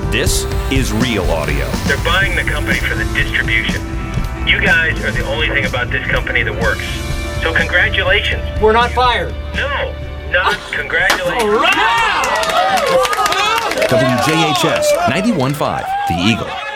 This is Real Audio. They're buying the company for the distribution. You guys are the only thing about this company that works. So congratulations. We're not fired. No, not congratulations. All right! WJHS 91.5, The Eagle.